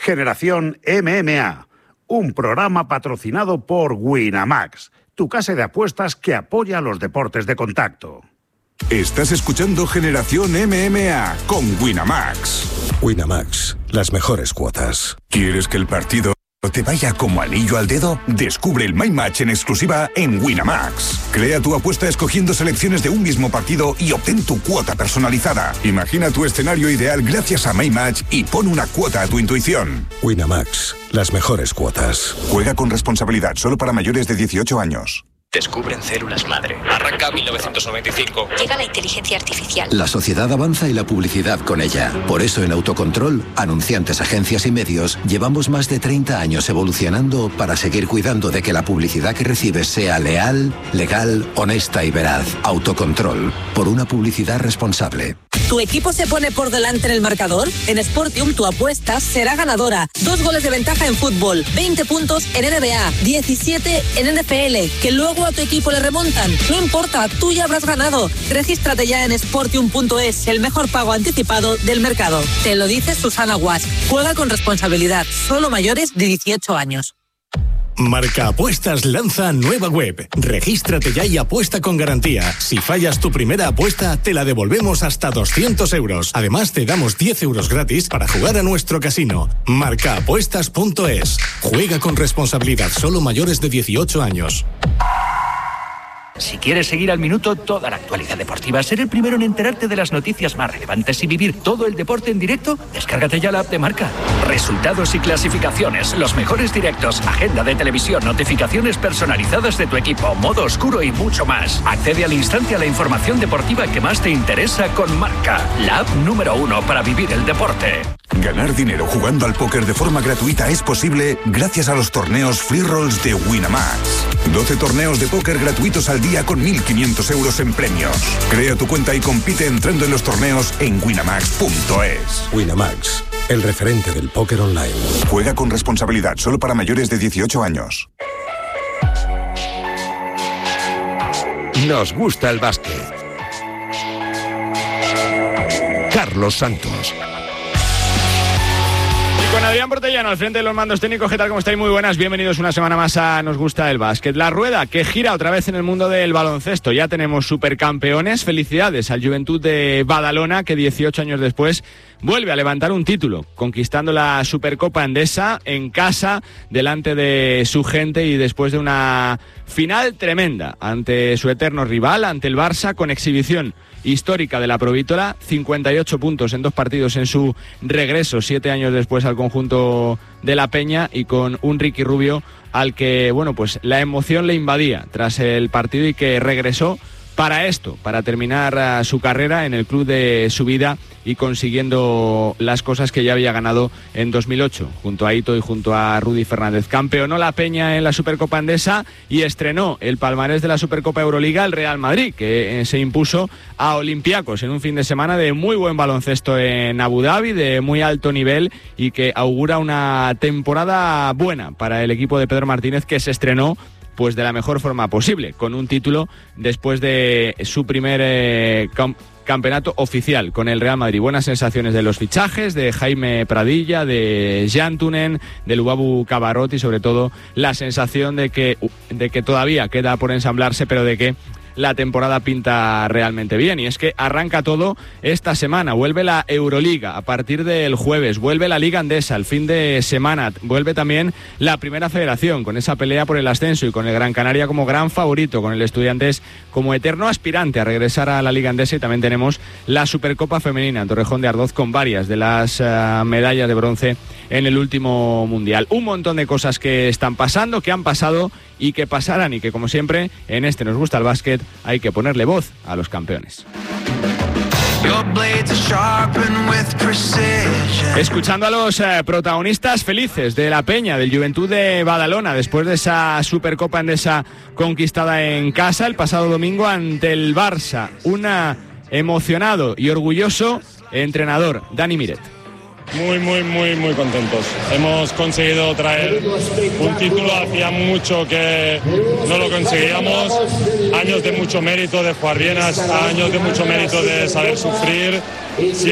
Generación MMA, un programa patrocinado por Winamax, tu casa de apuestas que apoya los deportes de contacto. Estás escuchando Generación MMA con Winamax. Winamax, las mejores cuotas. ¿Quieres que el partido te vaya como anillo al dedo? Descubre el My Match en exclusiva en Winamax. Crea tu apuesta escogiendo selecciones de un mismo partido y obtén tu cuota personalizada. Imagina tu escenario ideal gracias a My Match y pon una cuota a tu intuición. Winamax, las mejores cuotas. Juega con responsabilidad, solo para mayores de 18 años. Descubren células madre. Arranca 1995. Llega la inteligencia artificial. La sociedad avanza y la publicidad con ella. Por eso en Autocontrol, anunciantes, agencias y medios, llevamos más de 30 años evolucionando para seguir cuidando de que la publicidad que recibes sea leal, legal, honesta y veraz. Autocontrol, por una publicidad responsable. ¿Tu equipo se pone por delante en el marcador? En Sportium tu apuesta será ganadora. 2 goles de ventaja en fútbol, 20 puntos en NBA, 17 en NFL, que luego a tu equipo le remontan. No importa, tú ya habrás ganado. Regístrate ya en Sportium.es, el mejor pago anticipado del mercado. Te lo dice Susana Guas. Juega con responsabilidad, solo mayores de 18 años. Marca Apuestas lanza nueva web. Regístrate ya y apuesta con garantía. Si fallas tu primera apuesta, te la devolvemos hasta 200 euros. Además, te damos 10 euros gratis para jugar a nuestro casino. Marcaapuestas.es. Juega con responsabilidad, solo mayores de 18 años. Si quieres seguir al minuto toda la actualidad deportiva, ser el primero en enterarte de las noticias más relevantes y vivir todo el deporte en directo, descárgate ya la app de Marca. Resultados y clasificaciones, los mejores directos, agenda de televisión, notificaciones personalizadas de tu equipo, modo oscuro y mucho más. Accede al instante a la información deportiva que más te interesa con Marca, la app número 1 para vivir el deporte. Ganar dinero jugando al póker de forma gratuita es posible gracias a los torneos Free Rolls de Winamax. 12 torneos de póker gratuitos al día con 1.500 euros en premios. Crea tu cuenta y compite entrando en los torneos en winamax.es. Winamax, el referente del póker online. Juega con responsabilidad, solo para mayores de 18 años. Nos gusta el básquet. Carlos Santos. Con Adrián Portellano al frente de los mandos técnicos. ¿Qué tal? ¿Cómo estáis? Muy buenas. Bienvenidos una semana más a Nos Gusta el Básquet. La rueda que gira otra vez en el mundo del baloncesto. Ya tenemos supercampeones. Felicidades al Juventud de Badalona, que 18 años después vuelve a levantar un título, conquistando la Supercopa Endesa en casa, delante de su gente y después de una final tremenda ante su eterno rival, ante el Barça, con exhibición histórica de la Provítola, 58 puntos en 2 partidos en su regreso 7 años después al conjunto de la Peña, y con un Ricky Rubio al que, bueno, pues la emoción le invadía tras el partido y que regresó para esto, para terminar su carrera en el club de su vida y consiguiendo las cosas que ya había ganado en 2008, junto a Ito y junto a Rudy Fernández. Campeonó la Peña en la Supercopa Endesa y estrenó el palmarés de la Supercopa Euroliga el Real Madrid, que se impuso a Olympiacos en un fin de semana de muy buen baloncesto en Abu Dhabi, de muy alto nivel, y que augura una temporada buena para el equipo de Pedro Martínez, que se estrenó pues de la mejor forma posible, con un título después de su primer campeonato oficial con el Real Madrid. Buenas sensaciones de los fichajes, de Jaime Pradilla, de Jantunen, de Lubabu Cabarrot, y sobre todo la sensación de que todavía queda por ensamblarse, pero de que la temporada pinta realmente bien. Y es que arranca todo esta semana. Vuelve la Euroliga a partir del jueves, vuelve la Liga Endesa el fin de semana, vuelve también la Primera Federación con esa pelea por el ascenso y con el Gran Canaria como gran favorito, con el Estudiantes como eterno aspirante a regresar a la Liga Endesa, y también tenemos la Supercopa Femenina en Torrejón de Ardoz con varias de las medallas de bronce en el último Mundial. Un montón de cosas que están pasando, que han pasado y que pasarán, y que, como siempre, en este Nos Gusta el Básquet hay que ponerle voz a los campeones. Escuchando a los protagonistas felices de la Peña, del Juventud de Badalona, después de esa Supercopa Endesa conquistada en casa el pasado domingo ante el Barça. Un emocionado y orgulloso entrenador, Dani Miret. Muy contentos. Hemos conseguido traer un título, hacía mucho que no lo conseguíamos. Años de mucho mérito de jugar bien, años de mucho mérito de saber sufrir.